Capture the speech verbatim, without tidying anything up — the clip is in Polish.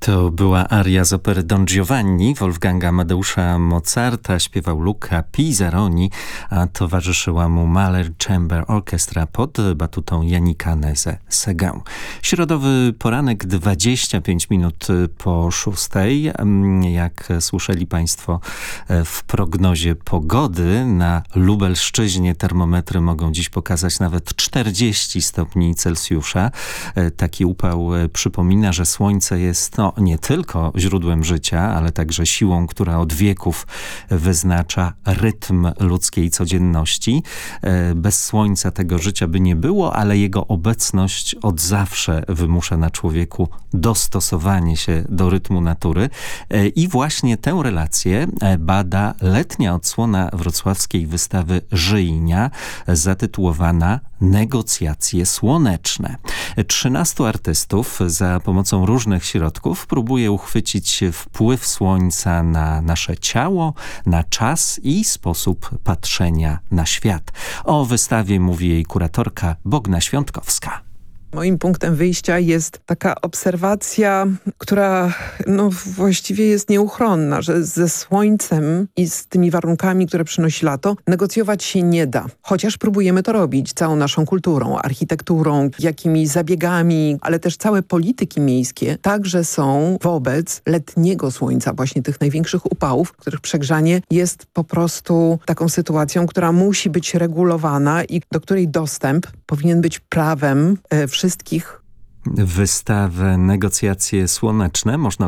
To była aria z opery Don Giovanni Wolfganga Amadeusza Mozarta. Śpiewał Luca Pisaroni, a towarzyszyła mu Mahler Chamber Orchestra pod batutą Yannicka Neze-Segin. Środowy poranek, dwadzieścia pięć minut po szóstej. Jak słyszeli Państwo w prognozie pogody, na Lubelszczyźnie termometry mogą dziś pokazać nawet czterdzieści stopni Celsjusza. Taki upał przypomina, że słońce jest no, nie tylko źródłem życia, ale także siłą, która od wieków wyznacza rytm ludzkiej codzienności. Bez słońca tego życia by nie było, ale jego obecność od zawsze wymusza na człowieku dostosowanie się do rytmu natury. I właśnie tę relację bada letnia odsłona wrocławskiej wystawy Żyjnia, zatytułowana Negocjacje słoneczne. Trzynastu artystów za pomocą różnych środków próbuje uchwycić wpływ słońca na nasze ciało, na czas i sposób patrzenia na świat. O wystawie mówi jej kuratorka Bogna Świątkowska. Moim punktem wyjścia jest taka obserwacja, która no, właściwie jest nieuchronna, że ze słońcem i z tymi warunkami, które przynosi lato, negocjować się nie da. Chociaż próbujemy to robić całą naszą kulturą, architekturą, jakimiś zabiegami, ale też całe polityki miejskie także są wobec letniego słońca, właśnie tych największych upałów, których przegrzanie jest po prostu taką sytuacją, która musi być regulowana i do której dostęp powinien być prawem e, wszystkich. Wystawę Negocjacje słoneczne można